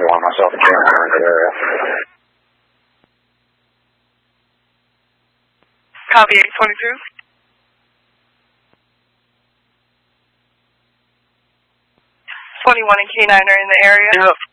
21, myself and Jim are in the area. Copy 822. 21 and K9 are in the area. Yep.